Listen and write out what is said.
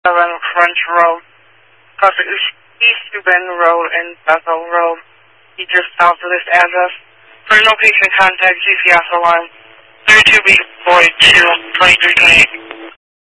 French Road, across the East Bend Road and Bethel Road. He just south of this address. For location, contact GPS line 32B42 2328.